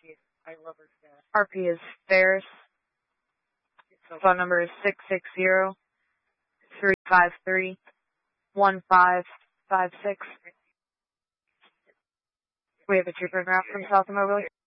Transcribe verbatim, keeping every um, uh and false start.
R P is Ferris. Phone number is six six zero, three five three, one five five six. We have a trooper route from South Mobile.